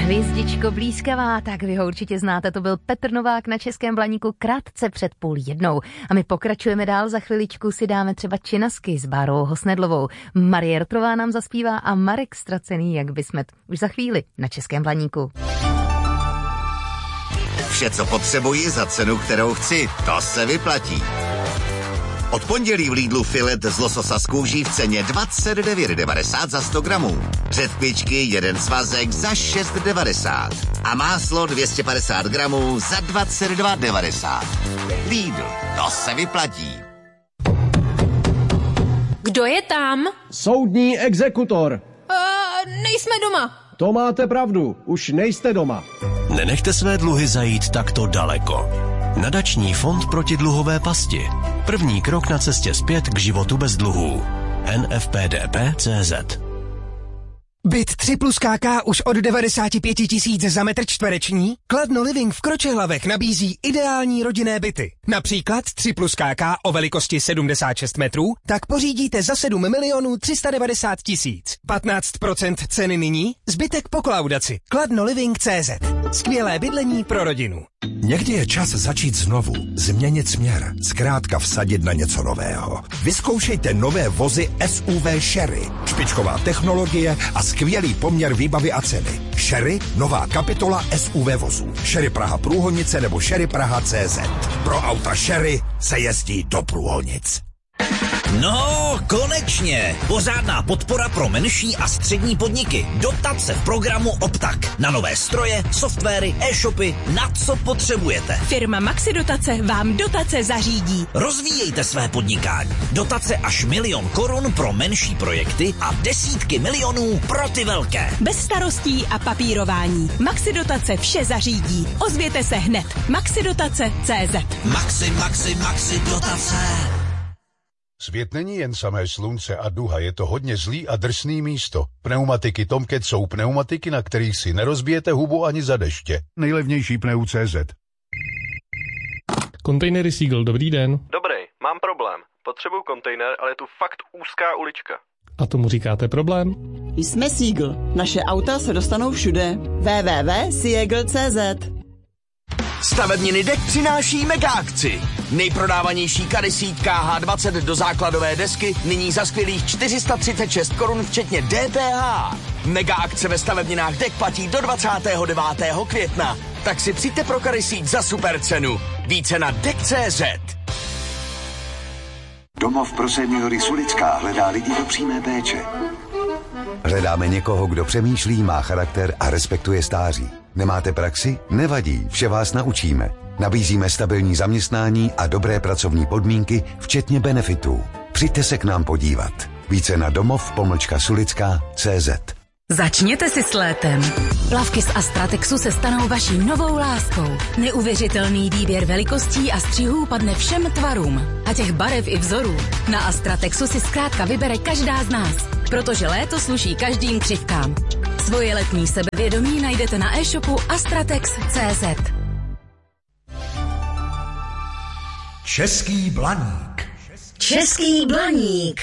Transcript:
Hvězdičko blízkavá, tak vy ho určitě znáte, to byl Petr Novák na Českém Blaníku krátce před 12:30. A my pokračujeme dál, za chviličku si dáme třeba činasky s Bárou Hosnedlovou. Marie Rotrová nám zaspívá a Marek Stracený, jak bysmet, už za chvíli na Českém Blaníku. Vše, co potřebuji za cenu, kterou chci, to se vyplatí. Od pondělí v Lidlu filet z lososa z kůží v ceně 29,90 za 100 gramů. Řetkvičky, jeden svazek za 6,90. A máslo 250 gramů za 22,90. Lidl, to se vyplatí. Kdo je tam? Soudní exekutor. Nejsme doma. To máte pravdu, už nejste doma. Nenechte své dluhy zajít takto daleko. Nadační fond proti dluhové pasti. První krok na cestě zpět k životu bez dluhů. NFPDP.cz. Byt 3 plus KK už od 95 000 za metr čtvereční? Kladno Living v Kročehlavech nabízí ideální rodinné byty. Například 3 plus KK o velikosti 76 metrů, tak pořídíte za 7 390 000. 15% ceny nyní, zbytek po kolaudaci. KladnoLiving.cz. Skvělé bydlení pro rodinu. Někdy je čas začít znovu, změnit směr, zkrátka vsadit na něco nového. Vyzkoušejte nové vozy SUV Sherry. Špičková technologie a skvělý poměr výbavy a ceny. Sherry, nová kapitola SUV vozů. Sherry Praha Průhonice nebo Sherry Praha CZ. Pro auta Sherry se jezdí do průhonic. No, konečně! Pořádná podpora pro menší a střední podniky. Dotace v programu Optak. Na nové stroje, softwary, e-shopy, na co potřebujete. Firma Maxidotace vám dotace zařídí. Rozvíjejte své podnikání. Dotace až 1 000 000 korun pro menší projekty a desítky milionů pro ty velké. Bez starostí a papírování. Maxidotace vše zařídí. Ozvěte se hned. Maxidotace.cz. Maxi dotace. Svět není jen samé slunce a duha, je to hodně zlý a drsný místo. Pneumatiky Tomcat jsou pneumatiky, na kterých si nerozbijete hubu ani za deště. Nejlevnější pneu.cz. Kontejnery Seagull, dobrý den. Dobrý, mám problém. Potřebuju kontejner, ale je tu fakt úzká ulička. A tomu říkáte problém? Jsme Seagull. Naše auta se dostanou všude. www.seagull.cz. Stavebniny DEK přináší mega akci. Nejprodávanější KADI KH20 do základové desky nyní za skvělých 436 korun včetně DPH. Mega akce ve stavebninách DEK platí do 29. května. Tak si přijďte pro KADI za super cenu. Více na DEK.cz. Domov pro seniory Sulická hledá lidi do přímé péče. Hledáme někoho, kdo přemýšlí, má charakter a respektuje stáří. Nemáte praxi? Nevadí, vše vás naučíme. Nabízíme stabilní zaměstnání a dobré pracovní podmínky, včetně benefitů. Přijďte se k nám podívat. Více na domov-sulická.cz. Začněte si s létem. Plavky z Astratexu se stanou vaší novou láskou. Neuvěřitelný výběr velikostí a střihů padne všem tvarům. A těch barev i vzorů. Na Astratexu si zkrátka vybere každá z nás. Protože léto sluší každým křivkám. Svoje letní sebevědomí najdete na e-shopu astratex.cz. Český Blaník. Český Blaník.